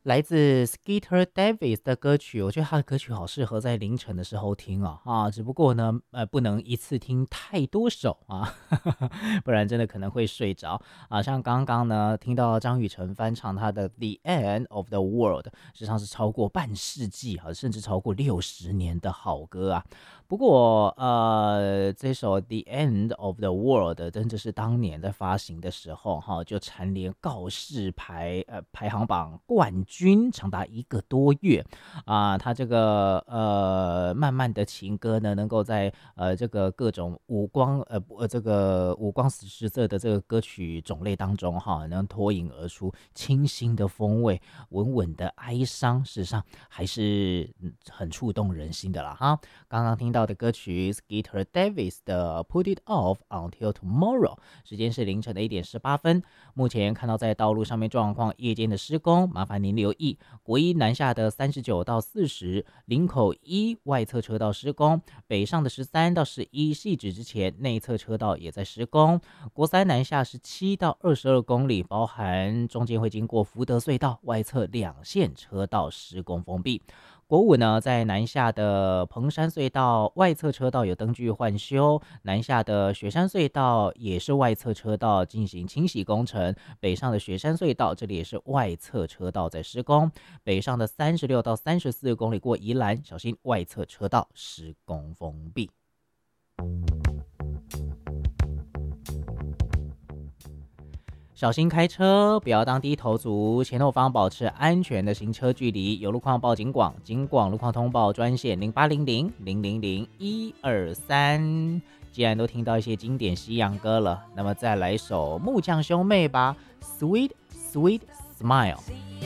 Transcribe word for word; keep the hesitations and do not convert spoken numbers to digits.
来自 Skeeter Davis 的歌曲，我觉得他的歌曲好适合在凌晨的时候听哦啊，只不过呢，呃，不能一次听太多首啊，不然真的可能会睡着啊。像刚刚呢，听到张雨晨翻唱他的《The End of the World》，实际上是超过半世纪啊，甚至超过六十年的好歌啊。不过，呃，这首《The End of the World》真的是当年在发行的时候，哈，就蝉联告示牌呃排行榜冠军，长达一个多月啊。他这个呃慢慢的情歌呢，能够在呃这个各种五光呃不呃这个五光十色的这个歌曲种类当中，哈，能脱颖而出，清新的风味，稳稳的哀伤，事实上还是嗯很触动人心的啦，哈。刚刚听到的歌曲 Skeeter Davis 的 Put It Off Until Tomorrow，时间是凌晨的一点十八分。目前看到在道路上面状况，夜间的施工，麻烦您留意。国一南下的三十九到四十，林口一外侧车道施工；北上的十三到十一，汐止之前内侧车道也在施工。国三南下十七到二十二公里，包含中间会经过福德隧道，外侧两线车道施工封闭。国五呢，在南下的彭山隧道外侧车道有灯具换修，南下的雪山隧道也是外侧车道进行清洗工程，北上的雪山隧道这里也是外侧车道在施工，北上的三十六到三十四公里过宜兰，小心外侧车道施工封闭。小心开车，不要当低头族，前后方保持安全的行车距离。有路况报警广，警广路况通报专线零八零零零零零一二三。既然都听到一些经典西洋歌了，那么再来首木匠兄妹吧，《Sweet Sweet Smile》。